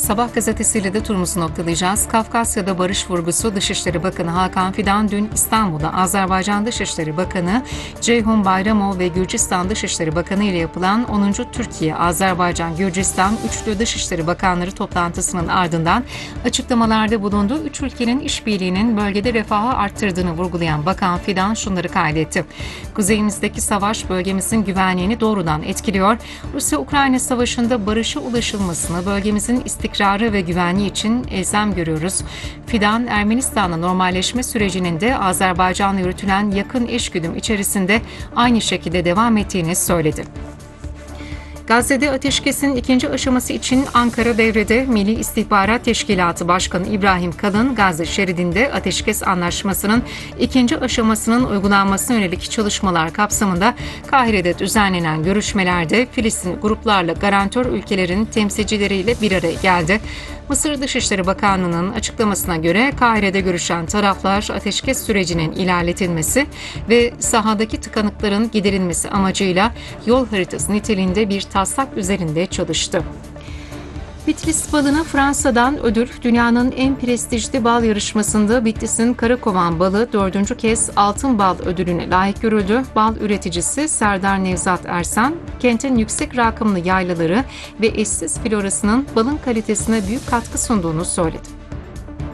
Sabah gazetesiyle de turumuzu noktalayacağız. Kafkasya'da barış vurgusu. Dışişleri Bakanı Hakan Fidan dün İstanbul'da Azerbaycan Dışişleri Bakanı Ceyhun Bayramov ve Gürcistan Dışişleri Bakanı ile yapılan 10. Türkiye, Azerbaycan, Gürcistan Üçlü Dışişleri Bakanları toplantısının ardından açıklamalarda bulundu. Üç ülkenin işbirliğinin bölgede refahı arttırdığını vurgulayan Bakan Fidan şunları kaydetti. Kuzeyimizdeki savaş bölgemizin güvenliğini doğrudan etkiliyor. Rusya-Ukrayna savaşında barışa ulaşılmasını, bölgemizin istikrarı ve güvenliği için elzem görüyoruz. Fidan, Ermenistan'la normalleşme sürecinin de Azerbaycan'la yürütülen yakın eşgüdüm içerisinde aynı şekilde devam ettiğini söyledi. Gazze'de ateşkesin ikinci aşaması için Ankara devrede. Milli İstihbarat Teşkilatı Başkanı İbrahim Kalın, Gazze şeridinde ateşkes anlaşmasının ikinci aşamasının uygulanmasına yönelik çalışmalar kapsamında Kahire'de düzenlenen görüşmelerde Filistin gruplarla garantör ülkelerin temsilcileriyle bir araya geldi. Mısır Dışişleri Bakanlığı'nın açıklamasına göre Kahire'de görüşen taraflar ateşkes sürecinin ilerletilmesi ve sahadaki tıkanıkların giderilmesi amacıyla yol haritası niteliğinde bir taslak üzerinde çalıştı. Bitlis balına Fransa'dan ödül. Dünyanın en prestijli bal yarışmasında Bitlis'in Karakovan balı 4. kez altın bal ödülüne layık görüldü. Bal üreticisi Serdar Nevzat Ersan, kentin yüksek rakımlı yaylaları ve eşsiz florasının balın kalitesine büyük katkı sunduğunu söyledi.